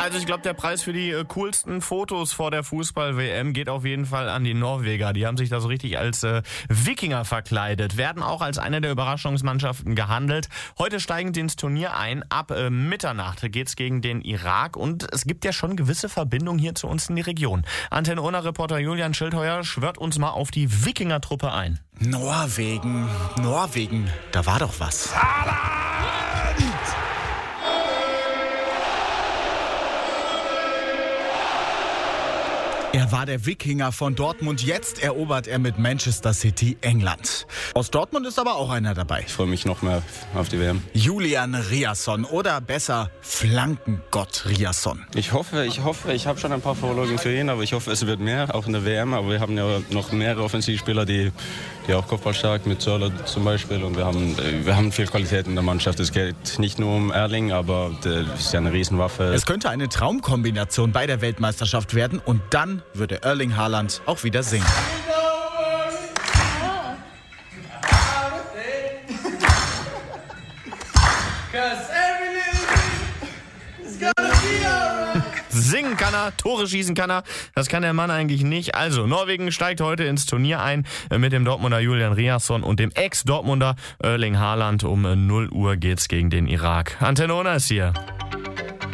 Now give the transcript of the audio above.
Also ich glaube, der Preis für die coolsten Fotos vor der Fußball-WM geht auf jeden Fall an die Norweger. Die haben sich da so richtig als Wikinger verkleidet, werden auch als eine der Überraschungsmannschaften gehandelt. Heute steigen sie ins Turnier ein. Ab Mitternacht geht's gegen den Irak und es gibt ja schon gewisse Verbindungen hier zu uns in die Region. Antenne Unna-Reporter Julian Schildheuer schwört uns mal auf die Wikinger-Truppe ein. Norwegen, da war doch was. Er war der Wikinger von Dortmund, jetzt erobert er mit Manchester City England. Aus Dortmund ist aber auch einer dabei. Ich freue mich noch mehr auf die WM. Julian Riasson oder besser Flankengott Riasson. Ich hoffe, ich habe schon ein paar Vorlagen für ihn, aber ich hoffe, es wird mehr, auch in der WM. Aber wir haben ja noch mehrere Offensivspieler, die auch kopfballstark, mit Zörler zum Beispiel. Und wir haben viel Qualität in der Mannschaft. Es geht nicht nur um Erling, aber das ist ja eine Riesenwaffe. Es könnte eine Traumkombination bei der Weltmeisterschaft werden und dann würde Erling Haaland auch wieder singen. Singen kann er, Tore schießen kann er, das kann der Mann eigentlich nicht. Also, Norwegen steigt heute ins Turnier ein mit dem Dortmunder Julian Riasson und dem Ex-Dortmunder Erling Haaland. Um 0 Uhr geht's gegen den Irak. Antenne Unna ist hier.